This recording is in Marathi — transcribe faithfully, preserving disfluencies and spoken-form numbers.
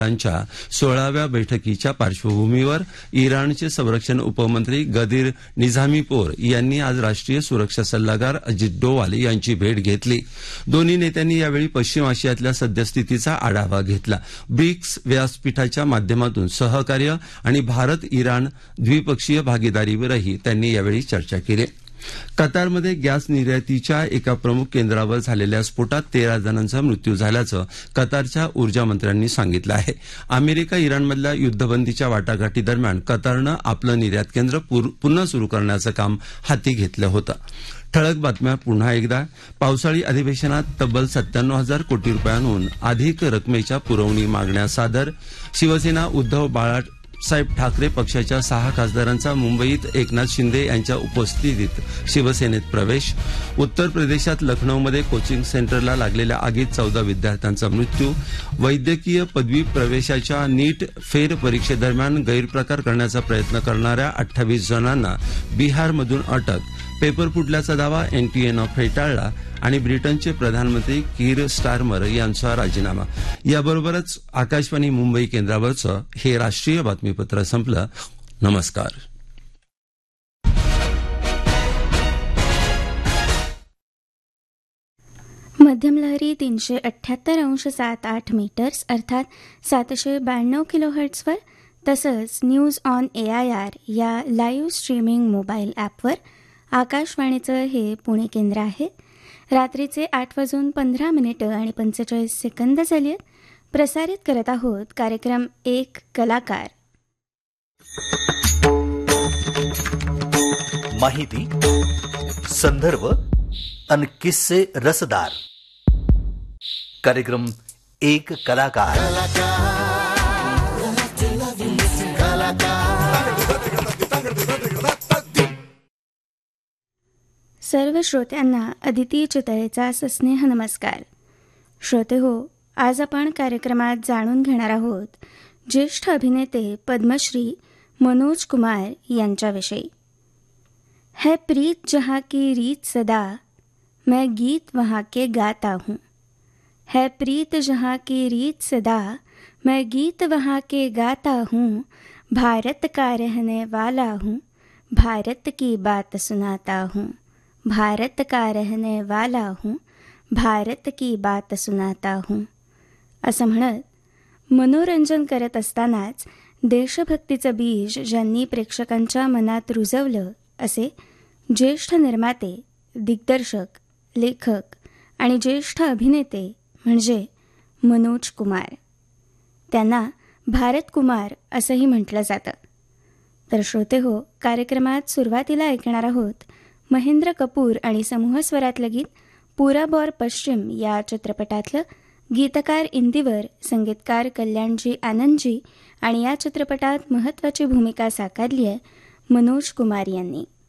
च्या सोळाव्या बैठकीच्या पार्श्वभूमीवर इराणचे संरक्षण उपमंत्री गदीर निझामीपोर यांनी आज राष्ट्रीय सुरक्षा सल्लागार अजित डोवाल यांची भेट घेतली. दोन्ही नेत्यांनी यावेळी पश्चिम आशियातल्या सद्यस्थितीचा आढावा घेतला. ब्रिक्स व्यासपीठाच्या माध्यमातून सहकार्य आणि भारत इराण द्विपक्षीय भागीदारीवरही त्यांनी यावेळी चर्चा केली. कतारमध्ये गॅस निर्यातीच्या एका प्रमुख केंद्रावर झालेल्या स्फोटात तेरा जणांचा मृत्यू झाल्याचं कतारच्या ऊर्जा मंत्र्यांनी सांगितलं आहे. अमेरिका इराणमधल्या युद्धबंदीच्या वाटाघाटीदरम्यान कतारनं आपलं निर्यात केंद्र पुन्हा सुरू करण्याचं काम हाती घेतलं होतं. ठळक बातम्या पुन्हा एकदा. पावसाळी अधिवेशनात तब्बल सत्त्याण्णव हजार कोटी रुपयांहून अधिक रकमेच्या पुरवणी मागण्या सादर. शिवसेना उद्धव बाळासाहेब ठाकरे पक्षाच्या सहा खासदारांचा मुंबईत एकनाथ शिंदे यांच्या उपस्थितीत शिवसेनेत प्रवेश. उत्तर प्रदेशात लखनौमध्ये कोचिंग सेंटरला लागलेल्या आगीत चौदा विद्यार्थ्यांचा मृत्यू. वैद्यकीय पदवी प्रवेशाच्या नीट फेर परीक्षेदरम्यान गैरप्रकार करण्याचा प्रयत्न करणाऱ्या अठ्ठावीस जणांना बिहारमधून अटक. पेपर फुटल्याचा दावा एनटीएनं फेटाळला आणि ब्रिटनचे प्रधानमंत्री कीर स्टारमर यांचा राजीनामा. याबरोबरच आकाशवाणी मुंबई केंद्रावरचं हे राष्ट्रीय बातमीपत्र संपलं. नमस्कार. मध्यम लहरी तीनशे अठ्ठ्याहत्तर अंश सात आठ मीटर्स अर्थात सातशे ब्याण्णव किलो हर्ट्सवर तसंच news on A I R या लाईव्ह स्ट्रीमिंग मोबाईल ॲपवर आकाशवाणीचं हे पुणे केंद्र आहे. रात्रीचे आठ वाजून पंधरा मिनिटं आणि पंचेचाळीस सेकंद झाली आहेत. प्रसारित करत आहोत कार्यक्रम एक कलाकार. माहिती, संदर्भ आणि किस्से रसदार. कार्यक्रम एक कलाकार. सर्व श्रोत्यांना अदिती चितळेचा सस्नेह नमस्कार. श्रोते हो, आज आपण कार्यक्रमात जाणून घेणार आहोत ज्येष्ठ अभिनेते पद्मश्री मनोज कुमार यांच्याविषयी. है प्रीत जहाँ की रीत सदा, मैं गीत वहाँ के गाता हूँ. है प्रीत जहाँ की रीत सदा, मैं गीत वहाँ के गाता हूँ. भारत का रहने वाला हूँ, भारत की बात सुनाता हूँ. भारत का रहने वाला हूँ, भारत की बात सुनाता हूँ. असं म्हणत मनोरंजन करत असतानाच देशभक्तीचं बीज ज्यांनी प्रेक्षकांच्या मनात रुजवलं असे ज्येष्ठ निर्माते, दिग्दर्शक, लेखक आणि ज्येष्ठ अभिनेते म्हणजे मनोज कुमार. त्यांना भारत कुमार असंही म्हटलं जातं. तर श्रोते हो, कार्यक्रमात सुरुवातीला ऐकणार आहोत महेंद्र कपूर आणि समूह स्वरातलं गीत पूरा बौर पश्चिम या चित्रपटातलं. गीतकार इंदिवर, संगीतकार कल्याणजी आनंदजी आणि या चित्रपटात महत्त्वाची भूमिका साकारली आहे मनोज कुमार यांनी.